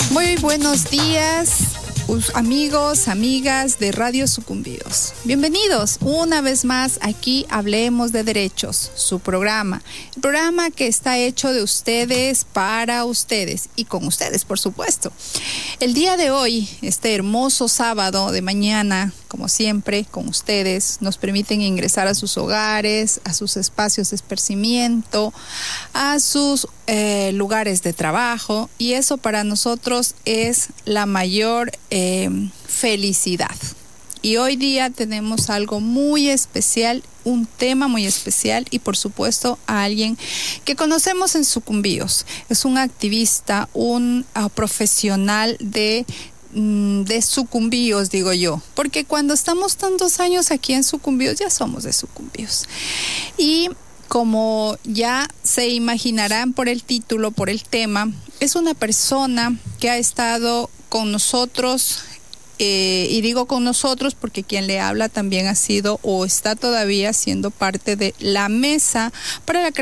Muy buenos días, amigos, amigas de Radio Sucumbíos. Bienvenidos una vez más aquí Hablemos de Derechos, su programa. El programa que está hecho de ustedes, para ustedes y con ustedes, por supuesto. El día de hoy, este hermoso sábado de mañana, como siempre, con ustedes, nos permiten ingresar a sus hogares, a sus espacios de esparcimiento, a sus lugares de trabajo, y eso para nosotros es la mayor felicidad. Y hoy día tenemos algo muy especial, un tema muy especial y por supuesto a alguien que conocemos en Sucumbíos. Es un activista, un profesional de Sucumbíos, digo yo, porque cuando estamos tantos años aquí en Sucumbíos ya somos de Sucumbíos. Y como ya se imaginarán por el título, por el tema, es una persona que ha estado con nosotros, y digo con nosotros porque quien le habla también ha sido o está todavía siendo parte de la mesa para la